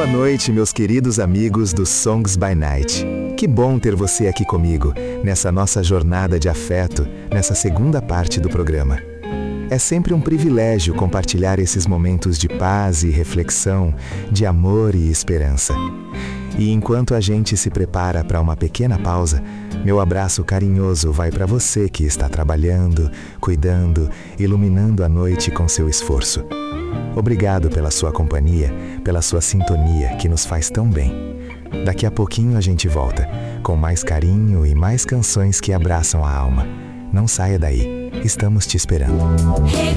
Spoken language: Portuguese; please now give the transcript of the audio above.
Boa noite, meus queridos amigos do Songs by Night. Que bom ter você aqui comigo, nessa nossa jornada de afeto, nessa segunda parte do programa. É sempre um privilégio compartilhar esses momentos de paz e reflexão, de amor e esperança. E enquanto a gente se prepara para uma pequena pausa, meu abraço carinhoso vai para você que está trabalhando, cuidando, iluminando a noite com seu esforço. Obrigado pela sua companhia, pela sua sintonia que nos faz tão bem. Daqui a pouquinho a gente volta, com mais carinho e mais canções que abraçam a alma. Não saia daí, estamos te esperando.